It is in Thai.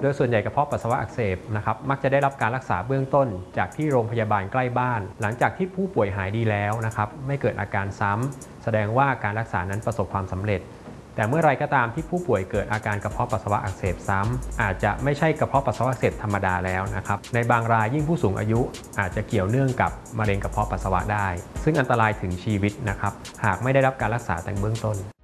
โดยส่วนใหญ่กระเพาะปัสสาวะอักเสบนะครับมักจะได้รับการรักษาเบื้องต้นจากที่โรงพยาบาลใกล้บ้านหลังจากที่ผู้ป่วยหายดีแล้วนะครับไม่เกิดอาการซ้ำแสดงว่าการรักษานั้นประสบความสำเร็จแต่เมื่อไรก็ตามที่ผู้ป่วยเกิดอาการกระเพาะปัสสาวะอักเสบซ้ำอาจจะไม่ใช่กระเพาะปัสสาวะอักเสบธรรมดาแล้วนะครับในบางรายยิ่งผู้สูงอายุอาจจะเกี่ยวเนื่องกับมะเร็งกระเพาะปัสสาวะได้ซึ่งอันตรายถึงชีวิตนะครับหากไม่ได้รับการรักษาแต่เบื้องต้น